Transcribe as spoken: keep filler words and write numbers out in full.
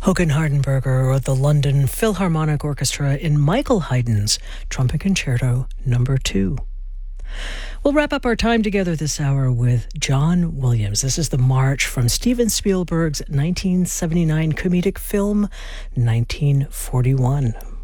Håkan Hardenberger or the London Philharmonic Orchestra in Michael Haydn's Trumpet Concerto Number Two. We'll wrap up our time together this hour with John Williams. This is the march from Steven Spielberg's nineteen seventy-nine comedic film nineteen forty-one.